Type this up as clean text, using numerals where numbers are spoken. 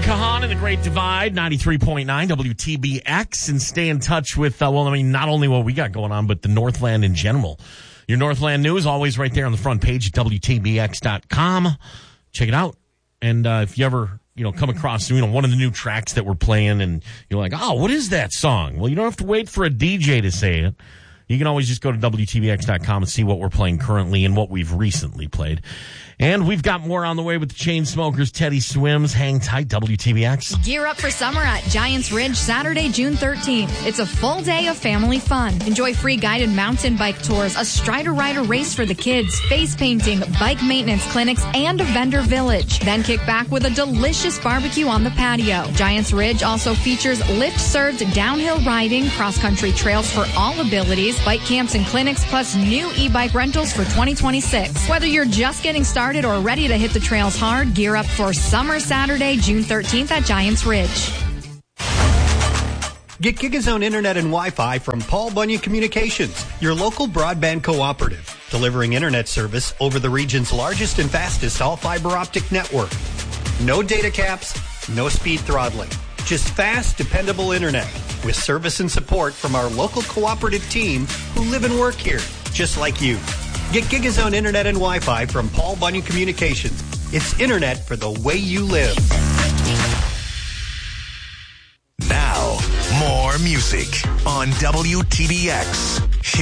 Kahan and the Great Divide, 93.9 WTBX, and stay in touch with, not only what we got going on, but the Northland in general. Your Northland news, always right there on the front page at WTBX.com. Check it out. And if you ever, come across, one of the new tracks that we're playing and you're like, oh, what is that song? Well, you don't have to wait for a DJ to say it. You can always just go to WTBX.com and see what we're playing currently and what we've recently played. And we've got more on the way with the Chainsmokers, Teddy Swims. Hang tight, WTBX. Gear up for summer at Giants Ridge, Saturday, June 13th. It's a full day of family fun. Enjoy free guided mountain bike tours, a Strider-Rider race for the kids, face painting, bike maintenance clinics, and a vendor village. Then kick back with a delicious barbecue on the patio. Giants Ridge also features lift-served downhill riding, cross-country trails for all abilities, bike camps and clinics, plus new e-bike rentals for 2026. Whether you're just getting started or ready to hit the trails hard, gear up for Summer Saturday, June 13th at Giants Ridge. Get GigaZone Internet and Wi-Fi from Paul Bunyan Communications, your local broadband cooperative, delivering internet service over the region's largest and fastest all-fiber optic network. No data caps, no speed throttling, just fast, dependable internet with service and support from our local cooperative team who live and work here, just like you. Get GigaZone Internet and Wi-Fi from Paul Bunyan Communications. It's internet for the way you live. Now, more music on WTBX.